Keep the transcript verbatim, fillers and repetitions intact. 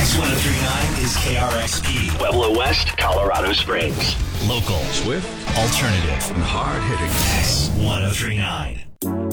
X one oh three point nine is K R X P. Pueblo West, Colorado Springs. Local. Swift. Alternative. And hard-hitting. X one oh three point nine.